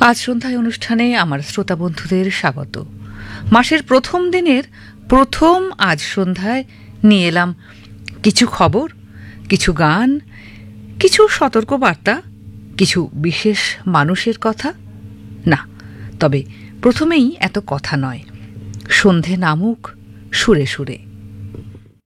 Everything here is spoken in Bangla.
আজ সন্ধ্যায় অনুষ্ঠানে আমার শ্রোতা বন্ধুদের স্বাগত। মাসের প্রথম দিনের প্রথম আজ সন্ধ্যায় নিয়ে এলাম কিছু খবর, কিছু গান, কিছু সতর্কবার্তা, কিছু বিশেষ মানুষের কথা। না, তবে প্রথমেই এত কথা নয়, সন্ধে নামুক সুরে সুরে।